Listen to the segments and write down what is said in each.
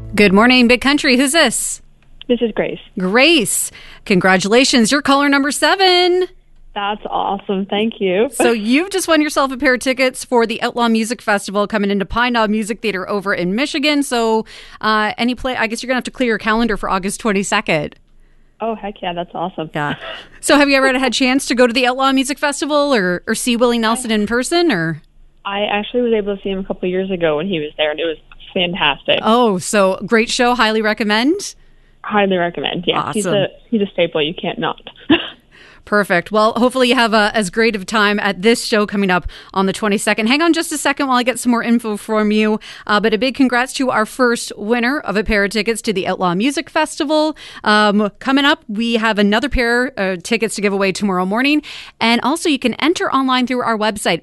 Good morning, Big Country. Who's this? This is Grace. Grace. Congratulations. You're caller number 7. That's awesome. Thank you. So you've just won yourself a pair of tickets for the Outlaw Music Festival coming into Pine Knob Music Theater over in Michigan. So I guess you're going to have to clear your calendar for August 22nd. Oh, heck yeah. That's awesome. Yeah. So have you ever had a chance to go to the Outlaw Music Festival or see Willie Nelson in person? Or I actually was able to see him a couple of years ago when he was there, and it was fantastic. Oh, so great show. Highly recommend. Highly recommend. Yeah, awesome. He's a staple. You can't not. Perfect. Well, hopefully you have as great of a time at this show coming up on the 22nd. Hang on just a second while I get some more info from you. But a big congrats to our first winner of a pair of tickets to the Outlaw Music Festival. Coming up, we have another pair of tickets to give away tomorrow morning. And also you can enter online through our website,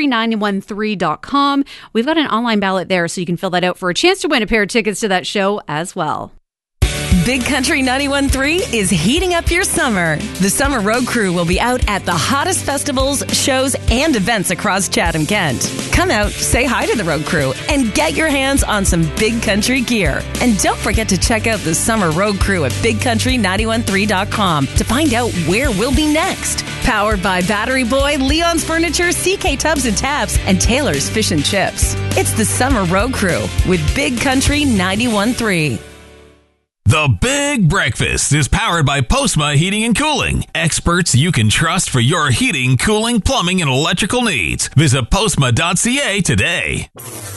bigcountry913.com. We've got an online ballot there, so you can fill that out for a chance to win a pair of tickets to that show as well. Big Country 91.3 is heating up your summer. The Summer Road Crew will be out at the hottest festivals, shows, and events across Chatham-Kent. Come out, say hi to the Road Crew, and get your hands on some Big Country gear. And don't forget to check out the Summer Road Crew at bigcountry913.com to find out where we'll be next. Powered by Battery Boy, Leon's Furniture, CK Tubs and Taps, and Taylor's Fish and Chips. It's the Summer Road Crew with Big Country 91.3. The Big Breakfast is powered by Postma Heating and Cooling. Experts you can trust for your heating, cooling, plumbing, and electrical needs. Visit postma.ca today.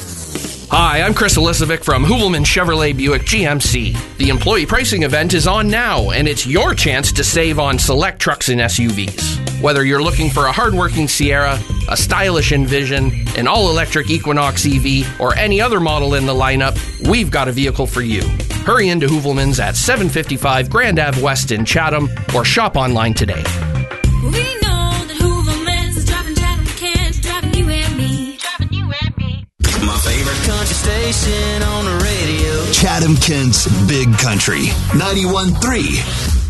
Hi, I'm Chris Elisovic from Hoovelman Chevrolet Buick GMC. The employee pricing event is on now, and it's your chance to save on select trucks and SUVs. Whether you're looking for a hardworking Sierra, a stylish Envision, an all-electric Equinox EV, or any other model in the lineup, we've got a vehicle for you. Hurry into Hoovelman's at 755 Grand Ave West in Chatham, or shop online today. We know that Hoovelman's is driving Chatham-Kent, driving you and me, driving you and me. My favorite country station on the radio. Chatham-Kent's Big Country 91.3.